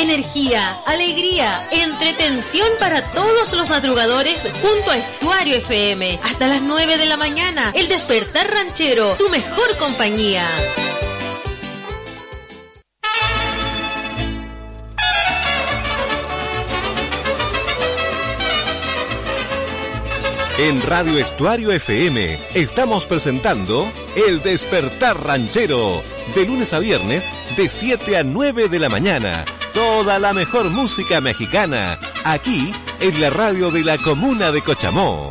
energía, alegría, entretención para todos los madrugadores junto a Estuario FM. Hasta las 9 de la mañana, El Despertar Ranchero, tu mejor compañía. En Radio Estuario FM estamos presentando El Despertar Ranchero, de lunes a viernes de 7 a 9 de la mañana. Toda la mejor música mexicana, aquí en la radio de la comuna de Cochamó.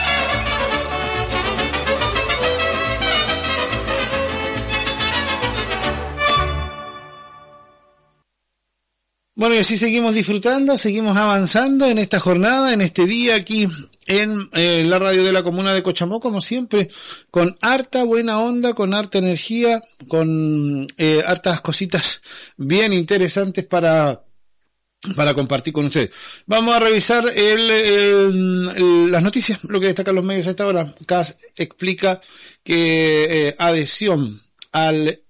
Bueno, y así seguimos disfrutando, seguimos avanzando en esta jornada, en este día aquí en la radio de la comuna de Cochamó, como siempre, con harta buena onda, con harta energía, con hartas cositas bien interesantes para compartir con ustedes. Vamos a revisar las noticias, lo que destacan los medios a esta hora. CAS explica que adhesión al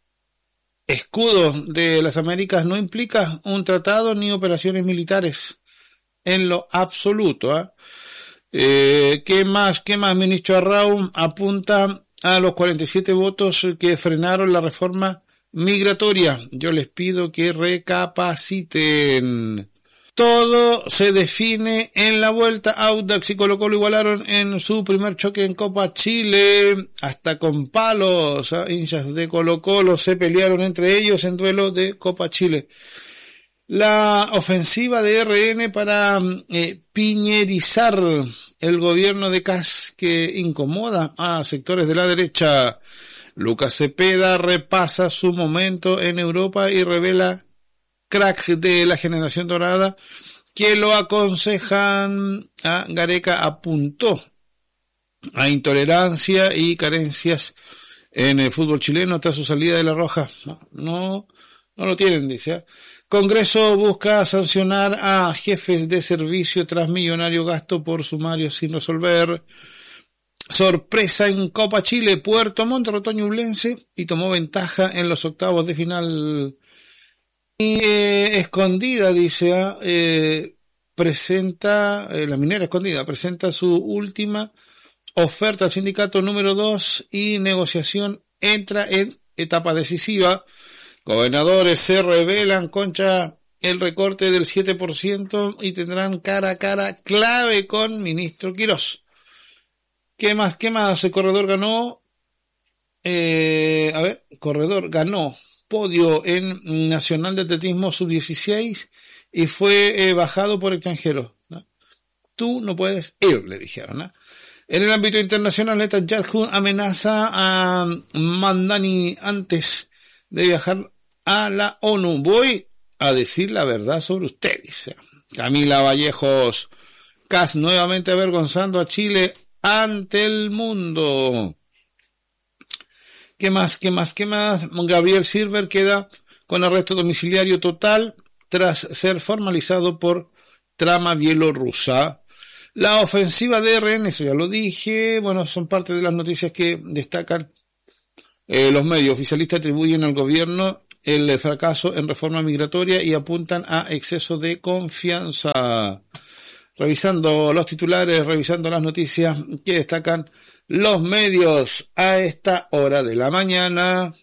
escudo de las Américas no implica un tratado ni operaciones militares en lo absoluto. ¿Qué más? Ministro Arrau apunta a los 47 votos que frenaron la reforma migratoria. Yo les pido que recapaciten. Todo se define en la vuelta. Audax y Colo-Colo igualaron en su primer choque en Copa Chile, hasta con palos. Hinchas de Colo-Colo se pelearon entre ellos en duelo de Copa Chile. La ofensiva de RN para piñerizar el gobierno de CAS, que incomoda a sectores de la derecha. Lucas Cepeda repasa su momento en Europa y revela crack de la generación dorada que lo aconsejan a Gareca. Apuntó a intolerancia y carencias en el fútbol chileno tras su salida de La Roja. No lo tienen, dice. Congreso busca sancionar a jefes de servicio tras millonario gasto por sumarios sin resolver. Sorpresa en Copa Chile. Puerto Montt derrotó a Ñublense y tomó ventaja en los octavos de final. Y Escondida, dice, presenta, la minera Escondida, presenta su última oferta al sindicato número 2 y negociación entra en etapa decisiva. Gobernadores se rebelan contra el recorte del 7% y tendrán cara a cara clave con ministro Quirós. ¿Qué más? El corredor ganó, corredor ganó podio en Nacional de Atletismo Sub-16 y fue bajado por extranjeros, ¿no? Tú no puedes ir, le dijeron, ¿no? En el ámbito internacional, Neta Yadjun amenaza a Mandani antes de viajar a la ONU. Voy a decir la verdad sobre usted, dice Camila Vallejos. CAS nuevamente avergonzando a Chile ante el mundo. ¿Qué más? Gabriel Silver queda con arresto domiciliario total tras ser formalizado por trama bielorrusa. La ofensiva de RN, eso ya lo dije. Bueno, son parte de las noticias que destacan los medios. Oficialistas atribuyen al gobierno el fracaso en reforma migratoria y apuntan a exceso de confianza. Revisando los titulares, revisando las noticias que destacan los medios a esta hora de la mañana.